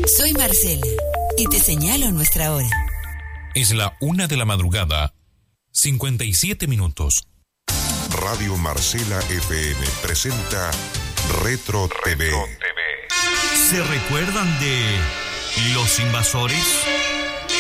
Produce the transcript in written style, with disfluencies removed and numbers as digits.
Soy Marcela y te señalo nuestra hora. Es la 1 de la madrugada, 57 minutos. Radio Marcela FM presenta Retro TV. ¿Se recuerdan de Los Invasores?